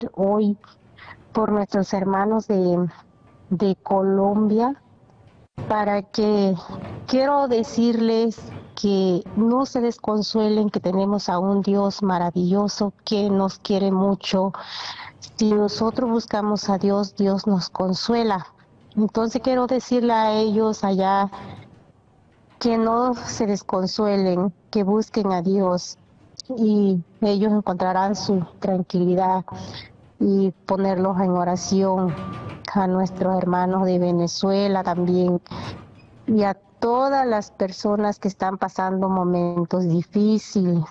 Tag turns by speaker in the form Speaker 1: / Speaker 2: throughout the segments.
Speaker 1: hoy por nuestros hermanos de Colombia, para que quiero decirles que no se desconsuelen, que tenemos a un Dios maravilloso que nos quiere mucho. Si nosotros buscamos a Dios, Dios nos consuela. Entonces quiero decirle a ellos allá que no se desconsuelen, que busquen a Dios y ellos encontrarán su tranquilidad, y ponerlos en oración a nuestros hermanos de Venezuela también y a todas las personas que están pasando momentos difíciles,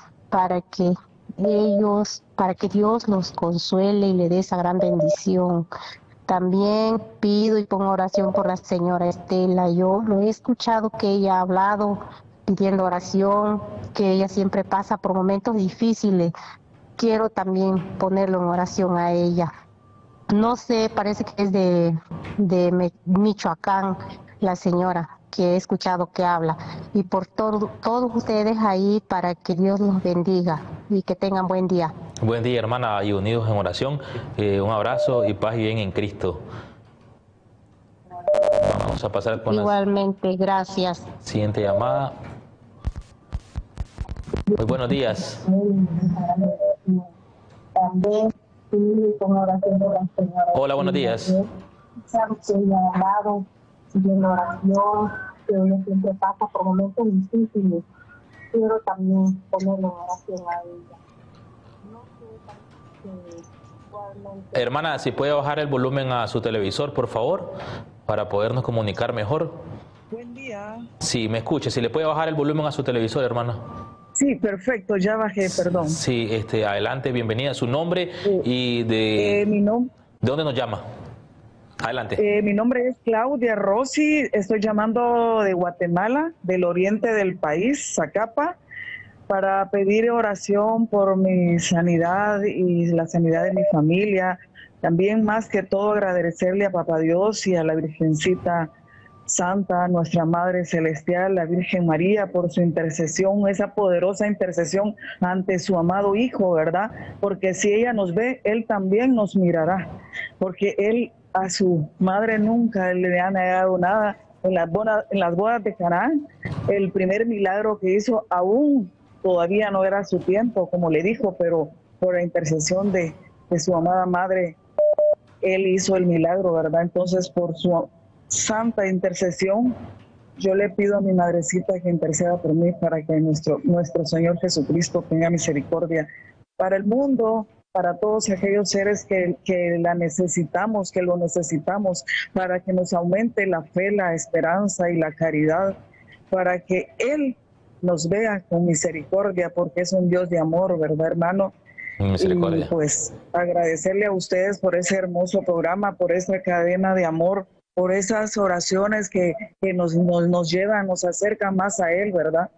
Speaker 1: para que Dios los consuele y le dé esa gran bendición. También pido y pongo oración por la señora Estela. Yo lo he escuchado que ella ha hablado pidiendo oración, que ella siempre pasa por momentos difíciles. Quiero también ponerlo en oración a ella. No sé, parece que es de Michoacán, la señora que he escuchado que habla. Y por todos ustedes ahí, para que Dios los bendiga y que tengan buen día.
Speaker 2: Buen día, hermana, y unidos en oración. Un abrazo y paz y bien en Cristo. Vamos a pasar con
Speaker 1: igualmente, gracias.
Speaker 2: Siguiente llamada. Muy buenos días. Hola, buenos días.
Speaker 1: Siempre pasa por momentos difíciles. Quiero también ponerlo en oración a ella.
Speaker 2: Hermana, si puede bajar el volumen a su televisor, por favor, para podernos comunicar mejor.
Speaker 3: Buen día.
Speaker 2: Sí, me escucha. Si le puede bajar el volumen a su televisor, hermana.
Speaker 3: Sí, perfecto, ya bajé, perdón.
Speaker 2: Sí, adelante, bienvenida. Su nombre y ¿de dónde nos llama? Adelante.
Speaker 3: Mi nombre es Claudia Rossi, estoy llamando de Guatemala, del oriente del país, Zacapa, para pedir oración por mi sanidad y la sanidad de mi familia. También, más que todo, agradecerle a Papá Dios y a la Virgencita Santa, nuestra Madre Celestial, la Virgen María, por su intercesión, esa poderosa intercesión ante su amado Hijo, ¿verdad? Porque si ella nos ve, Él también nos mirará, porque Él a su madre nunca le ha negado nada. En las bodas de Canaán, el primer milagro que hizo, aún todavía no era su tiempo, como le dijo, pero por la intercesión de su amada madre, Él hizo el milagro, ¿verdad? Entonces, por su santa intercesión, yo le pido a mi madrecita que interceda por mí para que nuestro Señor Jesucristo tenga misericordia para el mundo, para todos aquellos seres que la necesitamos, que lo necesitamos, para que nos aumente la fe, la esperanza y la caridad, para que Él nos vea con misericordia, porque es un Dios de amor, ¿verdad, hermano?
Speaker 2: Misericordia.
Speaker 3: Y pues agradecerle a ustedes por ese hermoso programa, por esa cadena de amor, por esas oraciones que nos llevan, nos acercan más a Él, ¿verdad?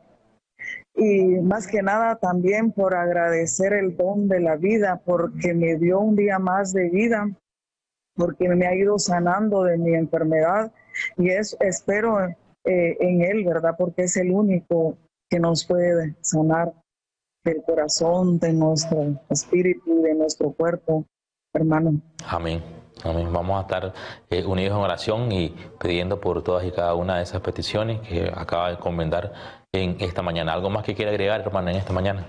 Speaker 3: Y más que nada también por agradecer el don de la vida, porque me dio un día más de vida, porque me ha ido sanando de mi enfermedad, y espero en Él, ¿verdad? Porque es el único que nos puede sanar del corazón, de nuestro espíritu, de nuestro cuerpo, hermano.
Speaker 2: Amén. Amén. Vamos a estar unidos en oración y pidiendo por todas y cada una de esas peticiones que acaba de encomendar en esta mañana. ¿Algo más que quiera agregar, hermana, en esta mañana?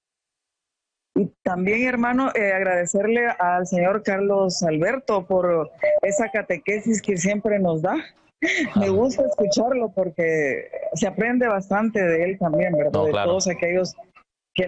Speaker 3: Y también, hermano, agradecerle al señor Carlos Alberto por esa catequesis que siempre nos da. Me gusta escucharlo porque se aprende bastante de él también, ¿verdad?
Speaker 2: No, claro.
Speaker 3: De todos aquellos que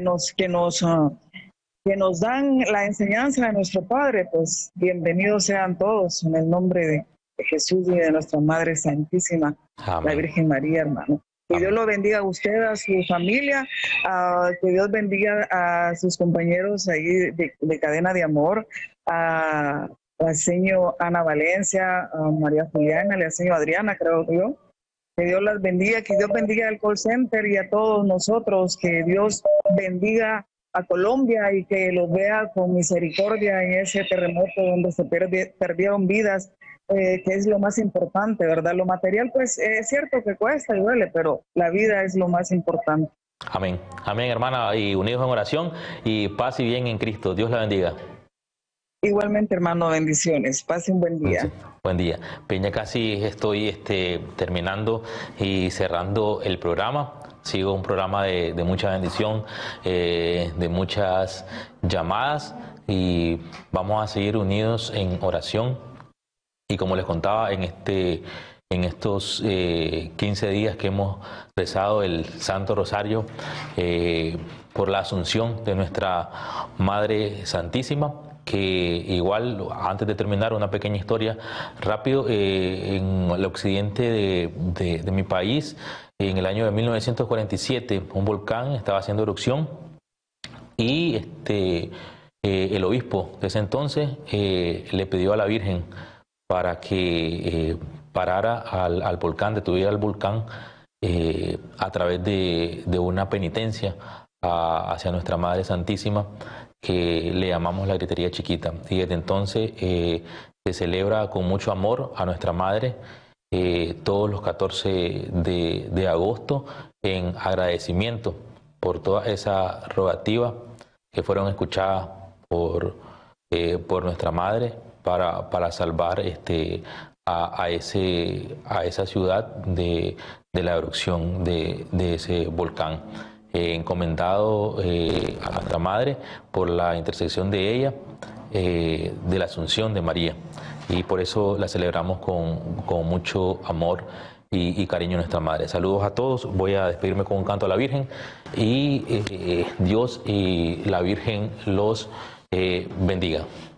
Speaker 3: nos dan la enseñanza de nuestro Padre, pues bienvenidos sean todos en el nombre de Jesús y de nuestra Madre Santísima, amén, la Virgen María, hermano. Que amén. Dios lo bendiga a usted, a su familia, que Dios bendiga a sus compañeros ahí de cadena de amor, a la señora Ana Valencia, a María Juliana, a la señora Adriana, creo yo. Que Dios las bendiga, que Dios bendiga al call center y a todos nosotros, que Dios bendiga a Colombia y que los vea con misericordia en ese terremoto donde se perdieron vidas, que es lo más importante, ¿verdad? Lo material, pues es cierto que cuesta y duele, pero la vida es lo más importante.
Speaker 2: Amén. Amén, hermana, y unidos en oración y paz y bien en Cristo. Dios la bendiga.
Speaker 3: Igualmente, hermano, bendiciones. Pase un buen día.
Speaker 2: Buen día. Peña, casi estoy terminando y cerrando el programa. Sigo un programa de mucha bendición, de muchas llamadas, y vamos a seguir unidos en oración. Y como les contaba, en estos 15 días que hemos rezado el Santo Rosario por la Asunción de nuestra Madre Santísima, que igual, antes de terminar, una pequeña historia rápido. En el occidente de mi país, en el año de 1947, un volcán estaba haciendo erupción, y el obispo de ese entonces le pidió a la Virgen para que parara al volcán, detuviera el volcán, a través de una penitencia hacia nuestra Madre Santísima, que le llamamos la gritería chiquita. Y desde entonces se celebra con mucho amor a nuestra Madre todos los 14 de agosto, en agradecimiento por toda esa rogativa que fueron escuchadas por nuestra Madre para salvar a esa ciudad de la erupción de ese volcán. Encomendado a nuestra Madre por la intersección de ella, de la Asunción de María, y por eso la celebramos con mucho amor y cariño a nuestra Madre. Saludos a todos. Voy a despedirme con un canto a la Virgen, y Dios y la Virgen los bendiga.